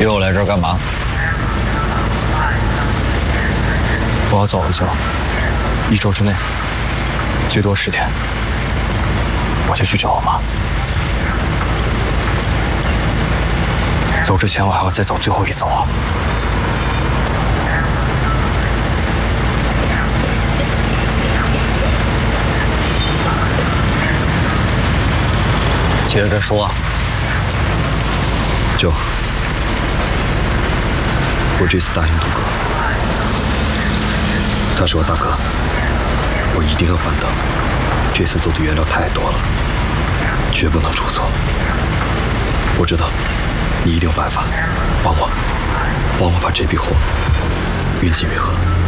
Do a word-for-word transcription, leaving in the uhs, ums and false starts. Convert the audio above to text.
约我来这儿干嘛？ 我要走了就，一周之内，最多十天，我就去找我妈。走之前，我还要再走最后一遭啊！ 接着说。 舅，我这次答应杜哥，他是我大哥，我一定要办到。这次走的原料太多了，绝不能出错。我知道你一定有办法，帮我，帮我把这批货运进运河。